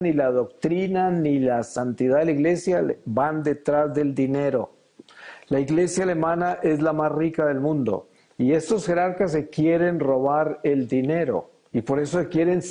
ni la doctrina, ni la santidad de la iglesia van detrás del dinero. La iglesia alemana es la más rica del mundo y estos jerarcas se quieren robar el dinero y por eso quieren